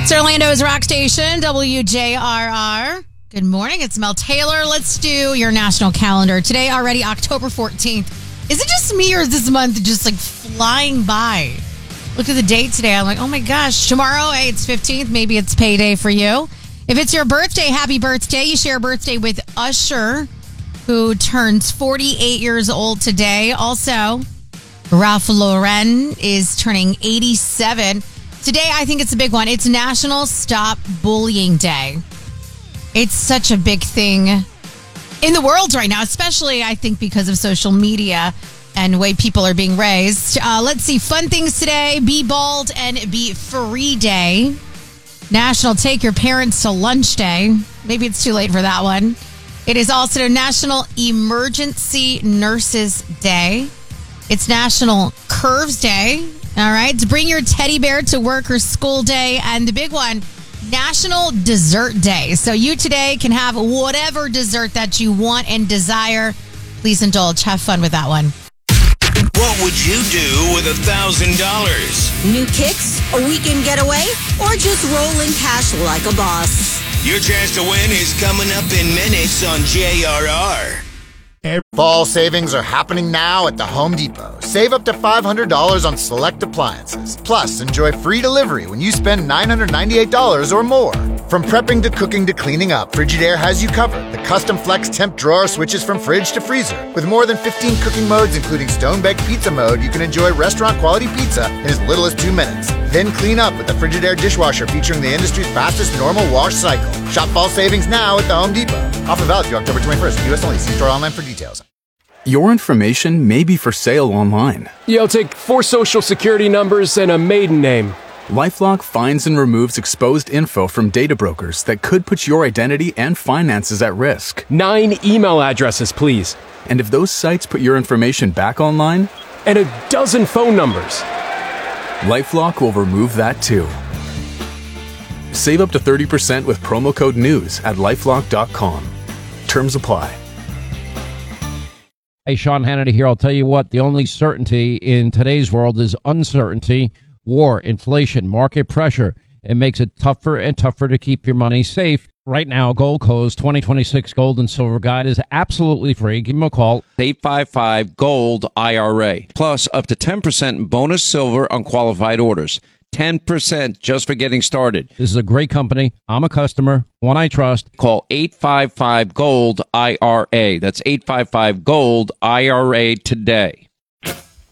It's Orlando's rock station, WJRR. Good morning. It's Mel Taylor. Let's do your national calendar. Today, already October 14th. Is it just me or is this month just like flying by? Look at the date today. I'm like, oh my gosh. Tomorrow, hey, it's 15th. Maybe it's payday for you. If it's your birthday, happy birthday. You share a birthday with Usher, who turns 48 years old today. Also, Ralph Lauren is turning 87. Today, I think it's a big one. It's National Stop Bullying Day. It's such a big thing in the world right now, especially, I think, because of social media and the way people are being raised. Let's see. Fun things today. Be bald and be free day. National Take Your Parents to Lunch Day. Maybe it's too late for that one. It is also National Emergency Nurses Day. It's National Curves Day. All right. To bring your teddy bear to work or school day. And the big one, National Dessert Day. So you today can have whatever dessert that you want and desire. Please indulge. Have fun with that one. What would you do with $1,000? New kicks, a weekend getaway, or just rolling cash like a boss? Your chance to win is coming up in minutes on JRR. Fall savings are happening now at the Home Depot. Save up to $500 on select appliances. Plus, enjoy free delivery when you spend $998 or more. From prepping to cooking to cleaning up, Frigidaire has you covered. The custom flex temp drawer switches from fridge to freezer. With more than 15 cooking modes, including stone-baked pizza mode, you can enjoy restaurant-quality pizza in as little as 2 minutes. Then clean up with the Frigidaire dishwasher featuring the industry's fastest normal wash cycle. Shop fall savings now at the Home Depot. Offer valid through October 21st. U.S. only. See store online for details. Your information may be for sale online. Yeah, I'll take 4 social security numbers and a maiden name. LifeLock finds and removes exposed info from data brokers that could put your identity and finances at risk. 9 email addresses, please. And if those sites put your information back online? And a dozen phone numbers. LifeLock will remove that too. Save up to 30% with promo code NEWS at LifeLock.com. Terms apply. Hey, Sean Hannity here. I'll tell you what, the only certainty in today's world is uncertainty, war, inflation, market pressure. It makes it tougher and tougher to keep your money safe. Right now, Goldco's 2026 Gold and Silver Guide is absolutely free. Give them a call, 855-GOLD-IRA. Plus, up to 10% bonus silver on qualified orders. 10% just for getting started. This is a great company. I'm a customer, one I trust. Call 855-GOLD-IRA. That's 855-GOLD-IRA today.